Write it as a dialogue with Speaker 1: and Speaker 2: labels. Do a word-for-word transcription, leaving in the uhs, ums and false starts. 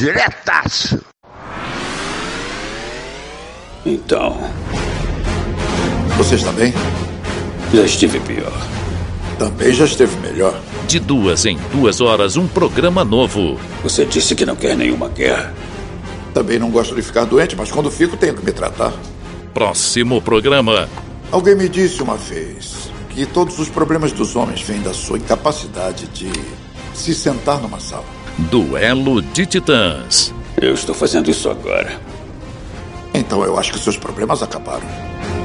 Speaker 1: diretaço.
Speaker 2: Então...
Speaker 3: Você está bem?
Speaker 2: Já estive pior.
Speaker 3: Também já esteve melhor.
Speaker 4: De duas em duas horas, um programa novo.
Speaker 2: Você disse que não quer nenhuma guerra.
Speaker 3: Também não gosto de ficar doente, mas quando fico tenho que me tratar.
Speaker 4: Próximo programa.
Speaker 3: Alguém me disse uma vez que todos os problemas dos homens vêm da sua incapacidade de se sentar numa sala.
Speaker 4: Duelo de Titãs.
Speaker 2: Eu estou fazendo isso agora.
Speaker 3: Então eu acho que seus problemas acabaram.